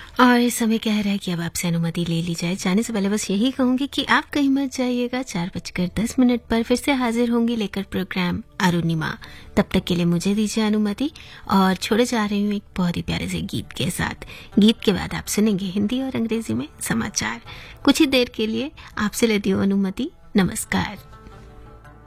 और इस समय कह रहा है कि अब आपसे अनुमति ले ली जाए। जाने से पहले बस यही कहूंगी कि आप कहीं मत जाइएगा। 4:10 पर फिर से हाजिर होंगी लेकर प्रोग्राम अरुणिमा। तब तक के लिए मुझे दीजिए अनुमति और छोड़े जा रही हूँ एक बहुत ही प्यारे से गीत के साथ। गीत के बाद आप सुनेंगे हिंदी और अंग्रेजी में समाचार। कुछ ही देर के लिए आपसे लेती हूँ अनुमति। नमस्कार।